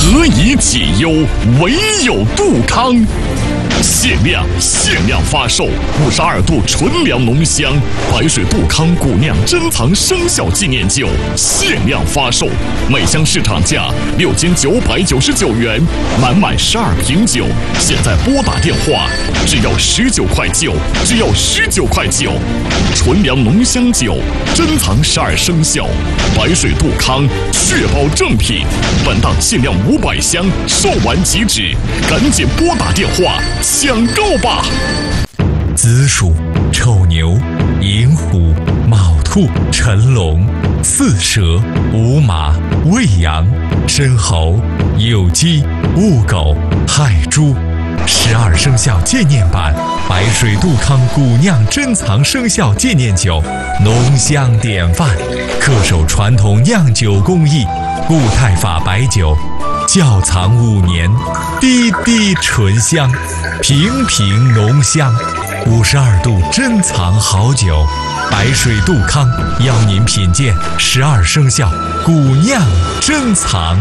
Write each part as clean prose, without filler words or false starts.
何以解忧，唯有杜康。限量发售52度纯粮浓香白水杜康古酿珍藏生肖纪念酒，限量发售，每箱市场价6999元，满12瓶酒，现在拨打电话只要19块9，只要19块9。纯粮浓香酒，珍藏12生肖，白水杜康，确保正品。本档限量500箱，售完即止，赶紧拨打电话抢购吧！ 子鼠、丑牛、寅虎、卯兔、辰龙、巳蛇、午马、未羊、申猴、酉鸡、戊狗、亥猪。12生肖纪念版白水杜康古酿珍藏生肖纪念酒，浓香典范，恪守传统酿酒工艺，固态法白酒，窖藏5年，滴滴醇香，瓶瓶浓香。52度珍藏好酒，白水杜康邀您品鉴12生肖古酿珍藏。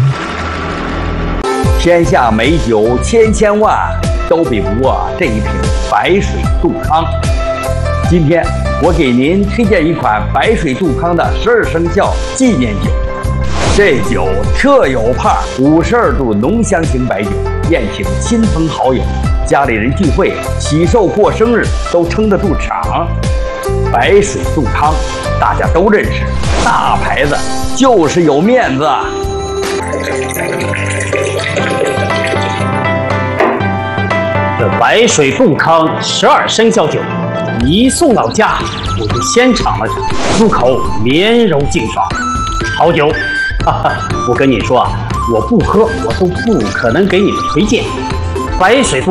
天下美酒千万，都比不过这一瓶白水杜康。今天我给您推荐一款白水杜康的12生肖纪念酒。这酒特有派，52度浓香型白酒，宴请亲朋好友、家里人聚会、喜寿过生日都撑得住场。白水杜康大家都认识，大牌子就是有面子。 这白水杜康12生肖酒一送到家，我就先尝了尝，入口绵柔净爽，好酒。我跟你说啊，我不喝，我都不可能给你们推荐。白水杜